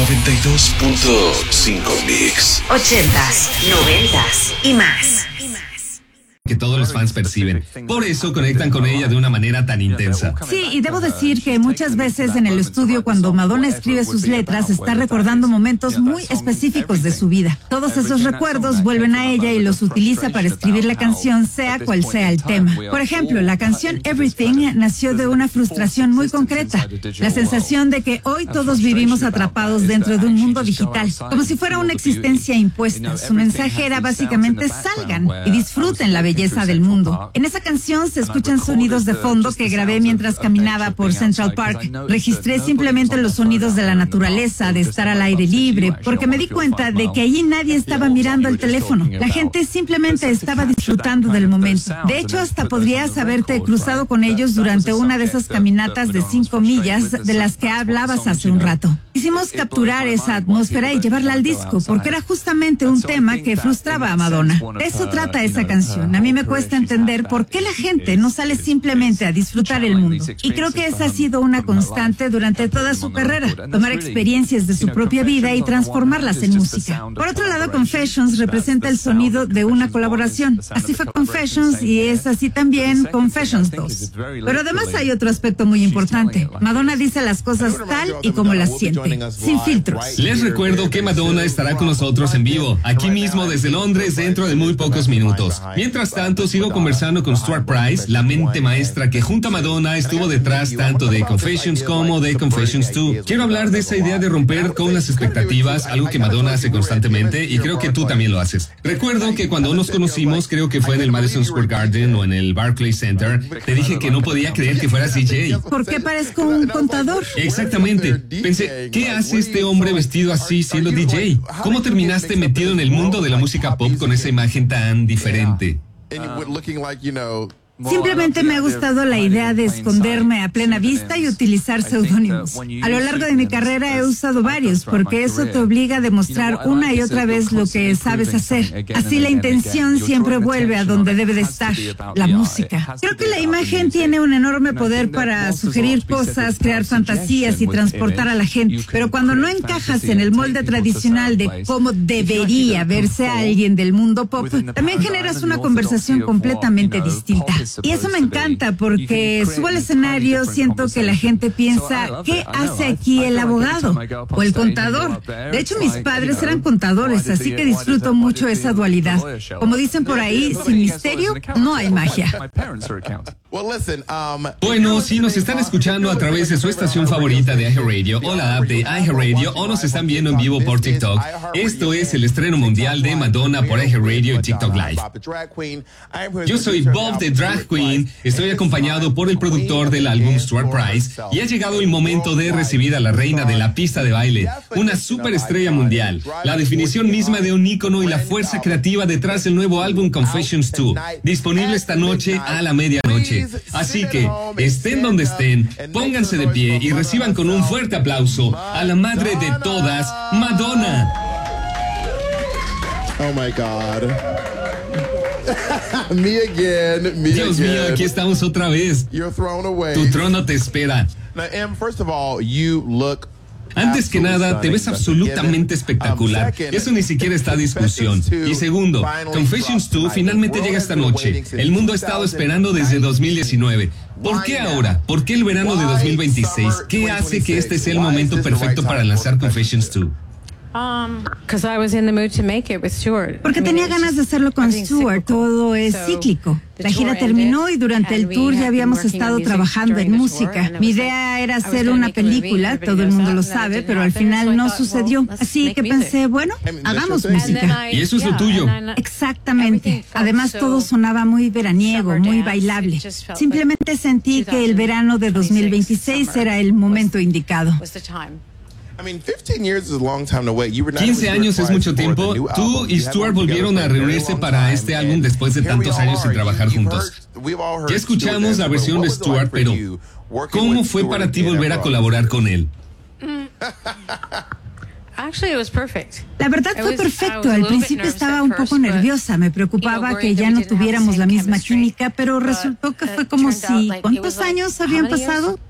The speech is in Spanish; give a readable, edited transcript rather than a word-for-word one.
92.5 Mix. 80s, 90s y más. Que todos los fans perciben. Por eso conectan con ella de una manera tan intensa. Sí, y debo decir que muchas veces en el estudio cuando Madonna escribe sus letras está recordando momentos muy específicos de su vida. Todos esos recuerdos vuelven a ella y los utiliza para escribir la canción, sea cual sea el tema. Por ejemplo, la canción Everything nació de una frustración muy concreta, la sensación de que hoy todos vivimos atrapados dentro de un mundo digital, como si fuera una existencia impuesta. Su mensaje era básicamente salgan y disfruten la belleza del mundo. En esa canción se escuchan sonidos de fondo que grabé mientras caminaba por Central Park. Registré simplemente los sonidos de la naturaleza, de estar al aire libre, porque me di cuenta de que allí nadie estaba mirando el teléfono. La gente simplemente estaba disfrutando del momento. De hecho, hasta podrías haberte cruzado con ellos durante una de esas caminatas de 5 millas de las que hablabas hace un rato. Quisimos capturar esa atmósfera y llevarla al disco, porque era justamente un tema que frustraba a Madonna. De eso trata esa canción. A mí me cuesta entender por qué la gente no sale simplemente a disfrutar el mundo. Y creo que esa ha sido una constante durante toda su carrera, tomar experiencias de su propia vida y transformarlas en música. Por otro lado, Confessions representa el sonido de una colaboración. Así fue Confessions y es así también Confessions 2. Pero además hay otro aspecto muy importante. Madonna dice las cosas tal y como las siente, sin filtros. Les recuerdo que Madonna estará con nosotros en vivo, aquí mismo desde Londres, dentro de muy pocos minutos. Mientras tanto, sigo conversando con Stuart Price, la mente maestra que junto a Madonna estuvo detrás tanto de Confessions como de Confessions 2. Quiero hablar de esa idea de romper con las expectativas, algo que Madonna hace constantemente y creo que tú también lo haces. Recuerdo que cuando nos conocimos, creo que fue en el Madison Square Garden o en el Barclays Center, te dije que no podía creer que fueras DJ. ¿Por qué parezco un contador? Exactamente. Pensé, ¿qué hace este hombre vestido así siendo DJ? ¿Cómo terminaste metido en el mundo de la música pop con esa imagen tan diferente? Simplemente me ha gustado la idea de esconderme a plena vista y utilizar seudónimos. A lo largo de mi carrera he usado varios, porque eso te obliga a demostrar una y otra vez lo que sabes hacer. Así la intención siempre vuelve a donde debe de estar, la música. Creo que la imagen tiene un enorme poder para sugerir cosas, crear fantasías y transportar a la gente. Pero cuando no encajas en el molde tradicional de cómo debería verse a alguien del mundo pop, también generas una conversación completamente distinta. Y eso me encanta porque subo al escenario, siento que la gente piensa, ¿qué hace aquí el abogado o el contador? De hecho, mis padres eran contadores, así que disfruto mucho esa dualidad. Como dicen por ahí, sin misterio no hay magia. Bueno, si nos están escuchando a través de su estación favorita de iHeartRadio o la app de iHeartRadio o nos están viendo en vivo por TikTok, esto es el estreno mundial de Madonna por iHeartRadio y TikTok Live. Yo soy Bob the Drag Queen, estoy acompañado por el productor del álbum Stuart Price y ha llegado el momento de recibir a la reina de la pista de baile, una superestrella mundial, la definición misma de un ícono y la fuerza creativa detrás del nuevo álbum Confessions 2, disponible esta noche a la medianoche. Así que, estén donde estén, pónganse de pie y reciban con un fuerte aplauso a la madre de todas, Madonna. Oh my God. Me again. Dios mío, aquí estamos otra vez. You're thrown away. Tu trono te espera. Now, Em, first of all, you look Antes que nada, te ves absolutamente espectacular. Eso ni siquiera está a discusión. Y segundo, Confessions 2 finalmente llega esta noche. El mundo ha estado esperando desde 2019. ¿Por qué ahora? ¿Por qué el verano de 2026? ¿Qué hace que este sea el momento perfecto para lanzar Confessions 2? Porque tenía ganas de hacerlo con Stuart. Todo es cíclico. La gira terminó y durante el tour ya habíamos estado trabajando en música. Mi idea era hacer una película, todo el mundo lo sabe, pero al final no sucedió. Así que pensé, bueno, hagamos música. Y eso es lo tuyo. Exactamente. Además, todo sonaba muy veraniego, muy bailable. Simplemente sentí que el verano de 2026 era el momento indicado. 15 años es mucho tiempo. Tú y Stuart volvieron a reunirse para este álbum después de tantos años sin trabajar juntos. Ya escuchamos la versión de Stuart, pero ¿cómo fue para ti volver a colaborar con él? La verdad fue perfecto. Al principio estaba un poco nerviosa. Me preocupaba que ya no tuviéramos la misma química, pero resultó que fue como si... ¿Cuántos años habían pasado?